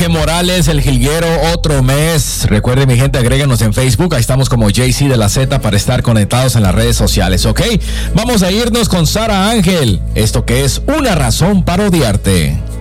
Jorge Morales, el jilguero, otro mes. Recuerden, mi gente, agréguenos en Facebook. Ahí estamos como JC de la Z para estar conectados en las redes sociales, ¿ok? Vamos a irnos con Sara Ángel. Esto que es Una razón para odiarte.